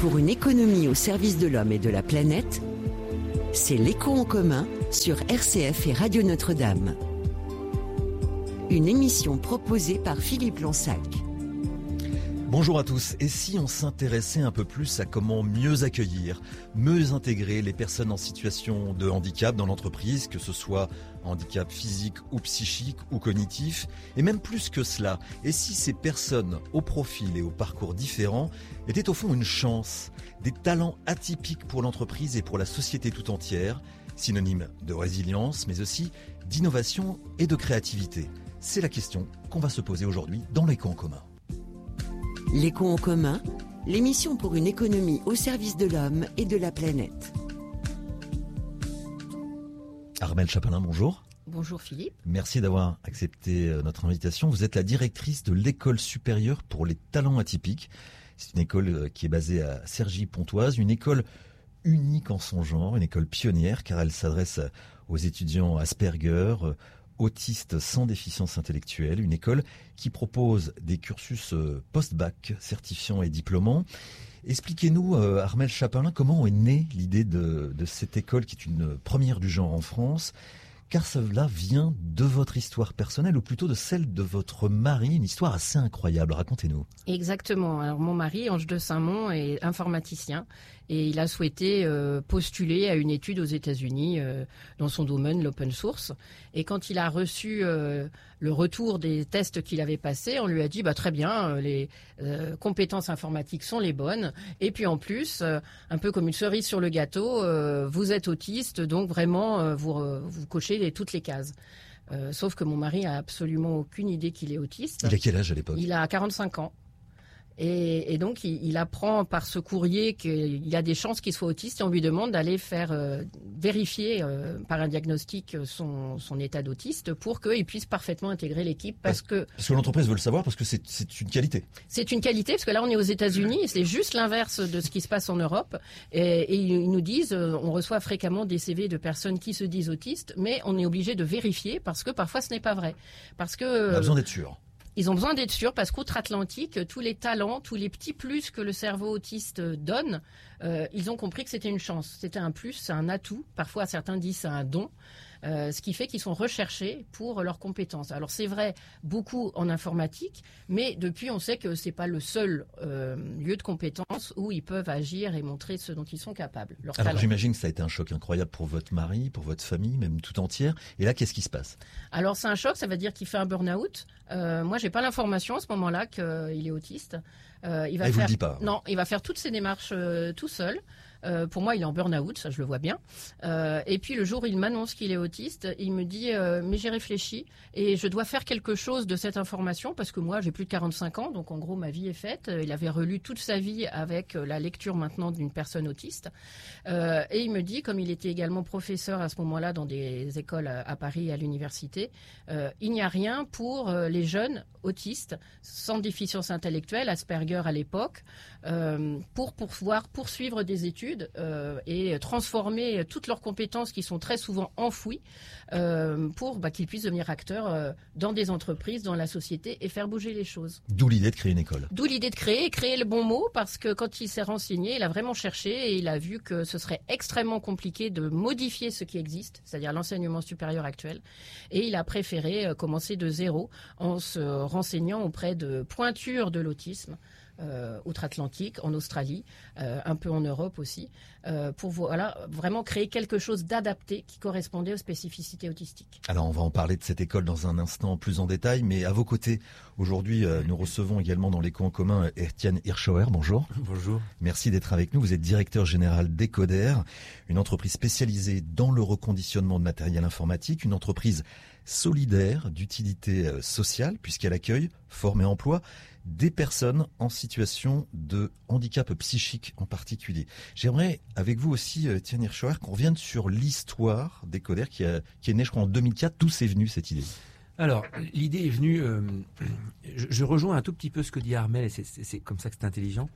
Pour une économie au service de l'homme et de la planète, c'est l'Écho en commun sur RCF et Radio Notre-Dame. Une émission proposée par Philippe Lonsac. Bonjour à tous. Et si on s'intéressait un peu plus à comment mieux accueillir, mieux intégrer les personnes en situation de handicap dans l'entreprise, que ce soit handicap physique ou psychique ou cognitif, et même plus que cela, et si ces personnes au profil et au parcours différents étaient au fond une chance, des talents atypiques pour l'entreprise et pour la société tout entière, synonyme de résilience, mais aussi d'innovation et de créativité. C'est la question qu'on va se poser aujourd'hui dans l'Écho en commun. L'Écho en commun, l'émission pour une économie au service de l'homme et de la planète. Armelle Chapelain, bonjour. Bonjour Philippe. Merci d'avoir accepté notre invitation. Vous êtes la directrice de l'École supérieure pour les talents atypiques. C'est une école qui est basée à Cergy-Pontoise, une école unique en son genre, une école pionnière car elle s'adresse aux étudiants Asperger, autistes sans déficience intellectuelle, une école qui propose des cursus post-bac certifiants et diplômants. Expliquez-nous, Armelle Chapelain, comment est née l'idée de cette école qui est une première du genre en France, car cela vient de votre histoire personnelle ou plutôt de celle de votre mari, une histoire assez incroyable. Racontez-nous. Exactement. Alors mon mari, Ange de Saint-Mont, est informaticien et il a souhaité postuler à une étude aux États-Unis dans son domaine, l'open source. Et quand il a reçu le retour des tests qu'il avait passés, on lui a dit très bien, les compétences informatiques sont les bonnes. Et puis en plus, un peu comme une cerise sur le gâteau, vous êtes autiste, donc vraiment vous cochez toutes les cases. Sauf que mon mari a absolument aucune idée qu'il est autiste. Il a quel âge à l'époque ? Il a 45 ans. Et donc, il apprend par ce courrier qu'il y a des chances qu'il soit autiste et on lui demande d'aller faire vérifier par un diagnostic son état d'autiste pour qu'il puisse parfaitement intégrer l'équipe parce que l'entreprise veut le savoir, parce que c'est une qualité. C'est une qualité parce que là, on est aux États-Unis et c'est juste l'inverse de ce qui se passe en Europe. Et ils nous disent, on reçoit fréquemment des CV de personnes qui se disent autistes, mais on est obligé de vérifier parce que parfois ce n'est pas vrai. Parce que on a besoin d'être sûr. Ils ont besoin d'être sûrs parce qu'outre-Atlantique, tous les talents, tous les petits plus que le cerveau autiste donne, ils ont compris que c'était une chance. C'était un plus, c'est un atout. Parfois, certains disent c'est un don. Ce qui fait qu'ils sont recherchés pour leurs compétences. Alors c'est vrai, beaucoup en informatique, mais depuis on sait que c'est pas le seul lieu de compétence où ils peuvent agir et montrer ce dont ils sont capables. Alors j'imagine que ça a été un choc incroyable pour votre mari, pour votre famille, même tout entière. Et là, qu'est-ce qui se passe ? Alors c'est un choc, ça veut dire qu'il fait un burn-out. Moi, j'ai pas l'information à ce moment-là qu'il est autiste. Il vous le dit pas ? Non, il va faire toutes ses démarches tout seul. Pour moi, il est en burn-out, ça je le vois bien. Et puis le jour où il m'annonce qu'il est autiste, il me dit mais j'ai réfléchi et je dois faire quelque chose de cette information parce que moi j'ai plus de 45 ans, donc en gros ma vie est faite. Il avait relu toute sa vie avec la lecture maintenant d'une personne autiste. Et il me dit, comme il était également professeur à ce moment-là dans des écoles à Paris et à l'université, il n'y a rien pour les jeunes autistes sans déficience intellectuelle, Asperger à l'époque, pour pouvoir poursuivre des études et transformer toutes leurs compétences qui sont très souvent enfouies pour qu'ils puissent devenir acteurs dans des entreprises, dans la société et faire bouger les choses. D'où l'idée de créer une école. D'où l'idée de créer le bon mot parce que quand il s'est renseigné, il a vraiment cherché et il a vu que ce serait extrêmement compliqué de modifier ce qui existe, c'est-à-dire l'enseignement supérieur actuel. Et il a préféré commencer de zéro en se renseignant auprès de pointures de l'autisme. Outre-Atlantique, en Australie, un peu en Europe aussi, pour vraiment créer quelque chose d'adapté qui correspondait aux spécificités autistiques. Alors on va en parler de cette école dans un instant plus en détail, mais à vos côtés, aujourd'hui, nous recevons également dans l'Écho en commun Étienne Hirschauer. Bonjour. Bonjour. Merci d'être avec nous. Vous êtes directeur général d'Ecoder, une entreprise spécialisée dans le reconditionnement de matériel informatique, une entreprise solidaire d'utilité sociale puisqu'elle accueille, forme et emploie des personnes en situation de handicap psychique en particulier. J'aimerais avec vous aussi, Étienne Hirschauer, qu'on revienne sur l'histoire d'Ecoder qui est née, je crois, en 2004. D'où c'est venu cette idée ? Alors, l'idée est venue, je rejoins un tout petit peu ce que dit Armelle, et c'est comme ça que c'est intelligent.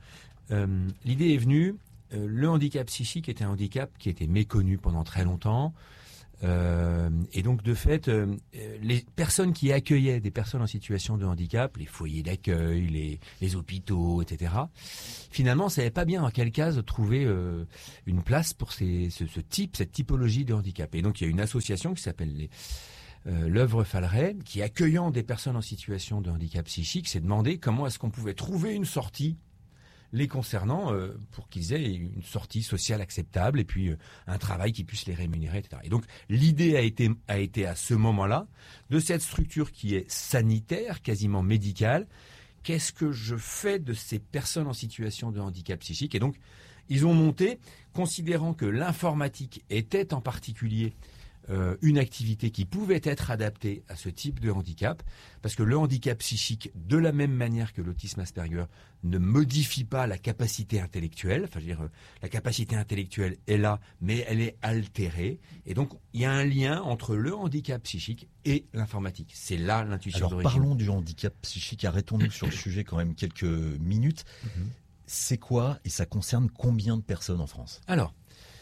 L'idée est venue, le handicap psychique était un handicap qui était méconnu pendant très longtemps. Et donc de fait, les personnes qui accueillaient des personnes en situation de handicap, les foyers d'accueil, les hôpitaux, etc., finalement, ne savaient pas bien dans quelle case trouver une place pour cette typologie de handicap. Et donc il y a une association qui s'appelle l'œuvre Falleret, qui, accueillant des personnes en situation de handicap psychique, s'est demandé comment est-ce qu'on pouvait trouver une sortie les concernant pour qu'ils aient une sortie sociale acceptable et puis un travail qui puisse les rémunérer, etc. Et donc l'idée a été à ce moment-là de cette structure qui est sanitaire, quasiment médicale. Qu'est-ce que je fais de ces personnes en situation de handicap psychique? Et donc ils ont monté, considérant que l'informatique était en particulier une activité qui pouvait être adaptée à ce type de handicap, parce que le handicap psychique, de la même manière que l'autisme Asperger, ne modifie pas la capacité intellectuelle. Enfin, je veux dire, la capacité intellectuelle est là, mais elle est altérée. Et donc, il y a un lien entre le handicap psychique et l'informatique. C'est là l'intuition d'origine. Alors, parlons du handicap psychique. Arrêtons-nous sur le sujet quand même quelques minutes. C'est quoi et ça concerne combien de personnes en France ? Alors,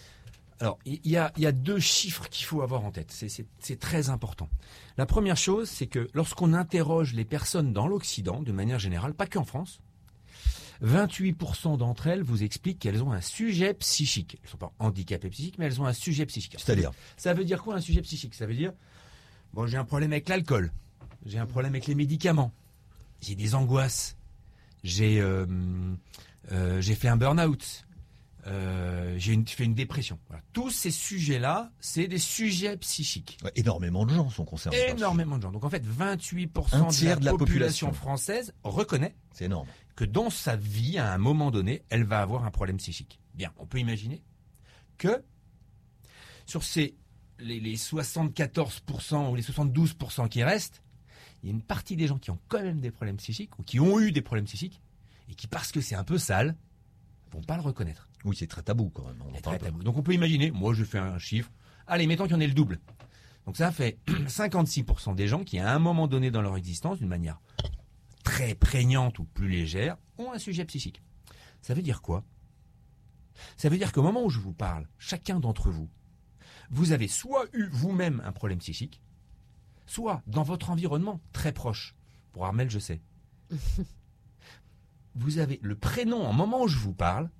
il y a deux chiffres qu'il faut avoir en tête. C'est très important. La première chose, c'est que lorsqu'on interroge les personnes dans l'Occident, de manière générale, pas qu'en France, 28% d'entre elles vous expliquent qu'elles ont un sujet psychique. Elles ne sont pas handicapées psychiques, mais elles ont un sujet psychique. C'est-à-dire ? Ça veut dire quoi un sujet psychique ? Ça veut dire, bon, j'ai un problème avec l'alcool, j'ai un problème avec les médicaments, j'ai des angoisses, j'ai fait un burn-out. J'ai fait une dépression. Voilà. Tous ces sujets-là, c'est des sujets psychiques. Ouais, énormément de gens sont concernés. Énormément de gens. Donc en fait, 28% de la population française reconnaît c'est énorme. Que dans sa vie, à un moment donné, elle va avoir un problème psychique. Bien, on peut imaginer que sur les 74% ou les 72% qui restent, il y a une partie des gens qui ont quand même des problèmes psychiques ou qui ont eu des problèmes psychiques et qui, parce que c'est un peu sale, vont pas le reconnaître. Oui, c'est très tabou quand même. C'est très tabou. Donc on peut imaginer, moi je fais un chiffre, allez, mettons qu'il y en ait le double. Donc ça fait 56% des gens qui, à un moment donné dans leur existence, d'une manière très prégnante ou plus légère, ont un sujet psychique. Ça veut dire quoi ? Ça veut dire qu'au moment où je vous parle, chacun d'entre vous, vous avez soit eu vous-même un problème psychique, soit dans votre environnement très proche. Pour Armel, je sais. Vous avez le prénom, au moment où je vous parle,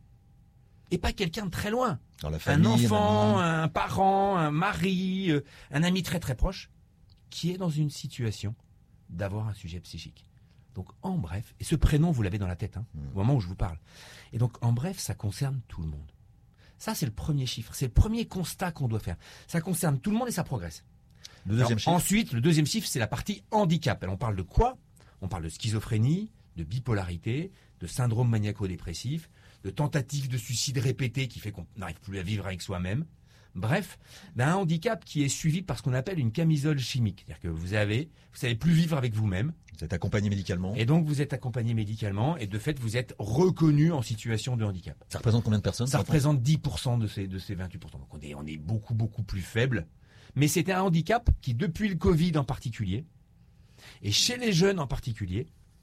et pas quelqu'un de très loin. Dans la famille, un enfant, un parent, un mari, un ami très très proche, qui est dans une situation d'avoir un sujet psychique. Donc en bref, et ce prénom vous l'avez dans la tête, au moment où je vous parle. Et donc en bref, ça concerne tout le monde. Ça c'est le premier chiffre, c'est le premier constat qu'on doit faire. Ça concerne tout le monde et ça progresse. Le deuxième chiffre. Ensuite, le deuxième chiffre, c'est la partie handicap. Alors, on parle de quoi ? On parle de schizophrénie, de bipolarité, de syndrome maniaco-dépressif, de tentatives de suicide répétées qui fait qu'on n'arrive plus à vivre avec soi-même. Bref, d'un handicap qui est suivi par ce qu'on appelle une camisole chimique. C'est-à-dire que vous savez plus vivre avec vous-même. Vous êtes accompagné médicalement. Et donc vous êtes accompagné médicalement et de fait vous êtes reconnu en situation de handicap. Ça représente combien de personnes ? Ça représente 10% de ces 28%. Donc on est beaucoup, beaucoup plus faible. Mais c'est un handicap qui, depuis le Covid en particulier, et chez les jeunes en particulier,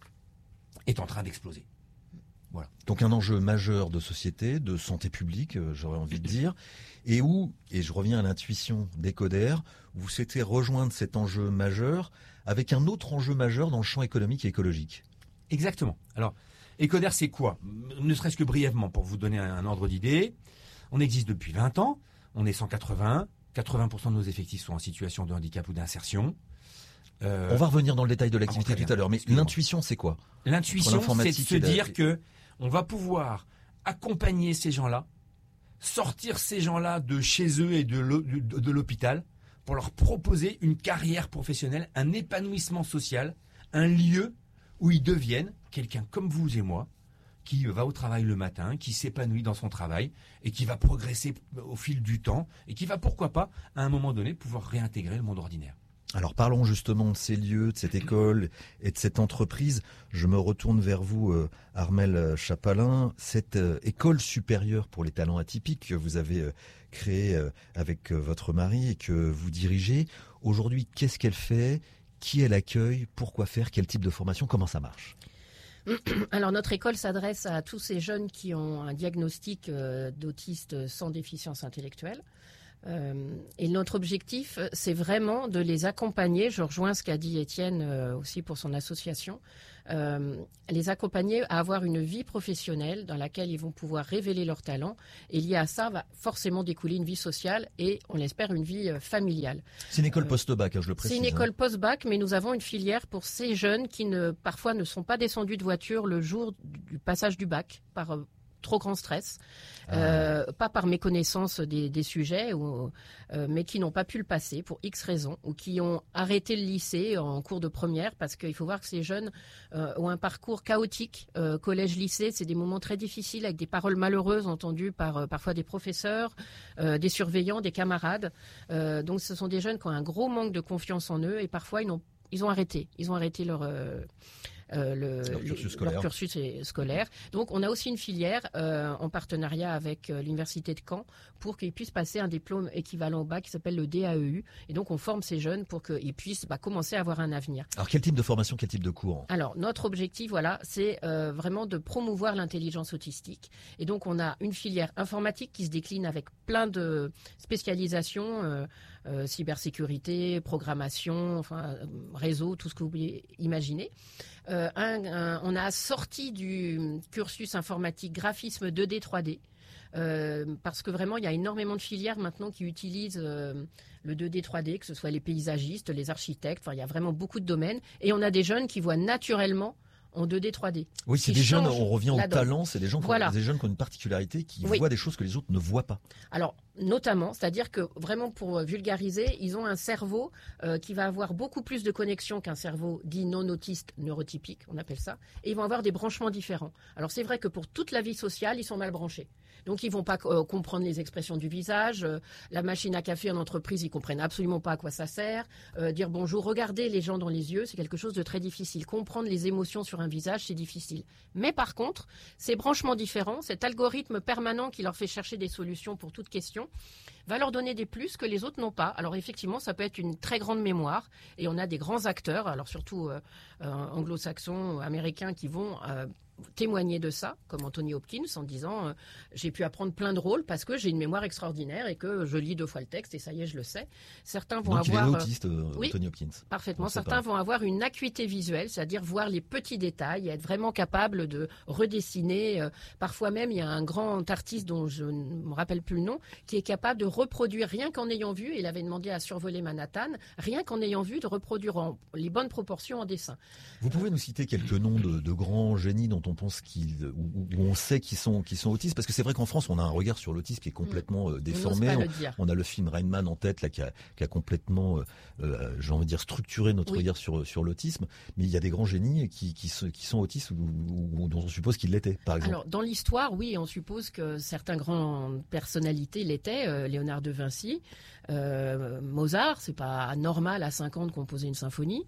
est en train d'exploser. Voilà. Donc un enjeu majeur de société, de santé publique, j'aurais envie de dire, et je reviens à l'intuition d'Ecoder, vous souhaitez rejoindre cet enjeu majeur avec un autre enjeu majeur dans le champ économique et écologique. Exactement. Alors, Ecoder, c'est quoi ? Ne serait-ce que brièvement, pour vous donner un ordre d'idée, on existe depuis 20 ans, on est 180, 80% de nos effectifs sont en situation de handicap ou d'insertion. On va revenir dans le détail de l'activité tout à l'heure, mais l'intuition, c'est quoi ? L'intuition, c'est de se dire que on va pouvoir accompagner ces gens-là, sortir ces gens-là de chez eux et de l'hôpital pour leur proposer une carrière professionnelle, un épanouissement social, un lieu où ils deviennent quelqu'un comme vous et moi, qui va au travail le matin, qui s'épanouit dans son travail et qui va progresser au fil du temps et qui va, pourquoi pas, à un moment donné, pouvoir réintégrer le monde ordinaire. Alors parlons justement de ces lieux, de cette école et de cette entreprise. Je me retourne vers vous, Armel Chapalin. Cette école supérieure pour les talents atypiques que vous avez créée avec votre mari et que vous dirigez, aujourd'hui, qu'est-ce qu'elle fait ? Qui elle accueille ? Pourquoi faire ? Quel type de formation ? Comment ça marche ? Alors notre école s'adresse à tous ces jeunes qui ont un diagnostic d'autiste sans déficience intellectuelle. Et notre objectif, c'est vraiment de les accompagner. Je rejoins ce qu'a dit Étienne aussi pour son association. Les accompagner à avoir une vie professionnelle dans laquelle ils vont pouvoir révéler leurs talents. Et lié à ça, va forcément découler une vie sociale et, on l'espère, une vie familiale. C'est une école post-bac, je le précise. C'est une école post-bac, mais nous avons une filière pour ces jeunes qui parfois ne sont pas descendus de voiture le jour du passage du bac par trop grand stress, pas par méconnaissance des sujets, mais qui n'ont pas pu le passer pour X raisons, ou qui ont arrêté le lycée en cours de première, parce qu'il faut voir que ces jeunes ont un parcours chaotique. Collège-lycée, c'est des moments très difficiles, avec des paroles malheureuses entendues par parfois des professeurs, des surveillants, des camarades. Donc ce sont des jeunes qui ont un gros manque de confiance en eux, et parfois ils ont arrêté leur cursus scolaire. Donc on a aussi une filière en partenariat avec l'université de Caen pour qu'ils puissent passer un diplôme équivalent au bac qui s'appelle le DAEU. Et donc on forme ces jeunes pour qu'ils puissent commencer à avoir un avenir. Alors quel type de formation, quel type de cours? Alors notre objectif, c'est vraiment de promouvoir l'intelligence autistique. Et donc on a une filière informatique qui se décline avec plein de spécialisations, cybersécurité, programmation, réseau, tout ce que vous pouvez imaginer. On a sorti du cursus informatique graphisme 2D, 3D. Parce que vraiment, il y a énormément de filières maintenant qui utilisent le 2D, 3D, que ce soit les paysagistes, les architectes. Il y a vraiment beaucoup de domaines. Et on a des jeunes qui voient naturellement en 2D, 3D. Oui, c'est des jeunes, on revient au talent, c'est des gens des jeunes qui ont une particularité, qui voient des choses que les autres ne voient pas. Alors, notamment, c'est-à-dire que vraiment pour vulgariser, ils ont un cerveau qui va avoir beaucoup plus de connexions qu'un cerveau dit non autiste neurotypique, on appelle ça, et ils vont avoir des branchements différents. Alors c'est vrai que pour toute la vie sociale, ils sont mal branchés. Donc ils vont pas comprendre les expressions du visage, la machine à café en entreprise, ils comprennent absolument pas à quoi ça sert, dire bonjour, regarder les gens dans les yeux, c'est quelque chose de très difficile. Comprendre les émotions sur un visage, c'est difficile. Mais par contre, ces branchements différents, cet algorithme permanent qui leur fait chercher des solutions pour toute question, va leur donner des plus que les autres n'ont pas. Alors effectivement, ça peut être une très grande mémoire, et on a des grands acteurs, alors surtout anglo-saxons, américains, qui vont témoigner de ça, comme Anthony Hopkins, en disant j'ai pu apprendre plein de rôles parce que j'ai une mémoire extraordinaire et que je lis 2 fois le texte et ça y est, je le sais. Certains vont Donc avoir il est autiste, Anthony Hopkins. Parfaitement. Certains vont avoir une acuité visuelle, c'est-à-dire voir les petits détails et être vraiment capable de redessiner. Parfois même, il y a un grand artiste dont je ne me rappelle plus le nom qui est capable de reproduire, rien qu'en ayant vu, il avait demandé à survoler Manhattan, rien qu'en ayant vu, de reproduire les bonnes proportions en dessin. Vous pouvez nous citer quelques noms de grands génies dont on pense où on sait qu'ils sont autistes, parce que c'est vrai qu'en France on a un regard sur l'autisme qui est complètement déformé. On a le film Rain Man en tête là qui a complètement j'ai envie de dire structuré notre regard sur l'autisme, mais il y a des grands génies qui sont autistes ou dont on suppose qu'ils l'étaient, par exemple. Alors dans l'histoire, oui, on suppose que certaines grandes personnalités l'étaient. Léonard de Vinci, Mozart, c'est pas normal à 5 ans de composer une symphonie.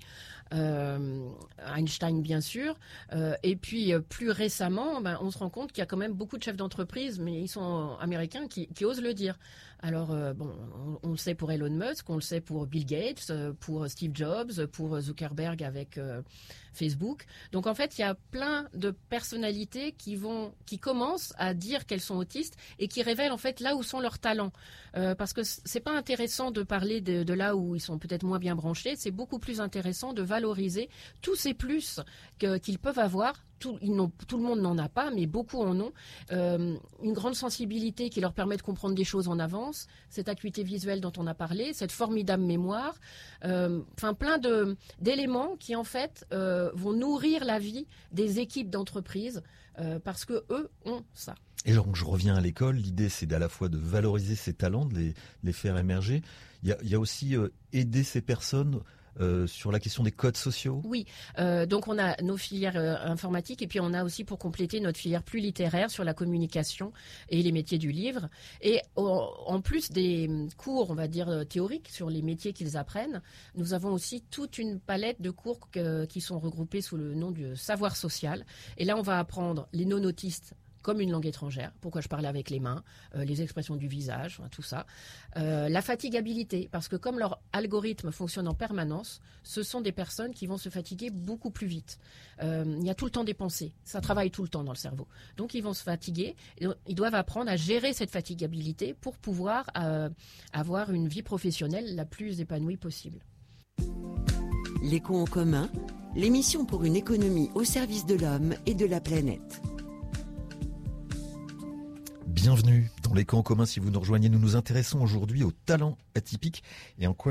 Einstein bien sûr, et puis plus récemment, on se rend compte qu'il y a quand même beaucoup de chefs d'entreprise, mais ils sont américains, qui osent le dire. Alors on le sait pour Elon Musk, on le sait pour Bill Gates, pour Steve Jobs, pour Zuckerberg avec Facebook. Donc en fait, il y a plein de personnalités qui commencent à dire qu'elles sont autistes et qui révèlent en fait là où sont leurs talents. Parce que c'est pas intéressant de parler de là où ils sont peut-être moins bien branchés, c'est beaucoup plus intéressant de valoriser tous ces plus qu'ils peuvent avoir. Tout le monde n'en a pas, mais beaucoup en ont. Une grande sensibilité qui leur permet de comprendre des choses en avance, cette acuité visuelle dont on a parlé, cette formidable mémoire, plein d'éléments qui en fait vont nourrir la vie des équipes d'entreprise parce que eux ont ça. Et donc je reviens à l'école, l'idée c'est à la fois de valoriser ces talents, de les faire émerger. Il y a aussi aider ces personnes sur la question des codes sociaux. Oui, donc on a nos filières informatiques et puis on a aussi pour compléter notre filière plus littéraire sur la communication et les métiers du livre. Et en plus des cours, on va dire, théoriques sur les métiers qu'ils apprennent, nous avons aussi toute une palette de cours qui sont regroupés sous le nom du savoir social. Et là, on va apprendre les non-autistes comme une langue étrangère. Pourquoi je parlais avec les mains, les expressions du visage, tout ça. La fatigabilité, parce que comme leur algorithme fonctionne en permanence, ce sont des personnes qui vont se fatiguer beaucoup plus vite. Il y a tout le temps des pensées, ça travaille tout le temps dans le cerveau. Donc ils vont se fatiguer, ils doivent apprendre à gérer cette fatigabilité pour pouvoir avoir une vie professionnelle la plus épanouie possible. L'éco en commun, l'émission pour une économie au service de l'homme et de la planète. Bienvenue dans l'Éco en commun. Si vous nous rejoignez, nous nous intéressons aujourd'hui aux talents atypiques et en quoi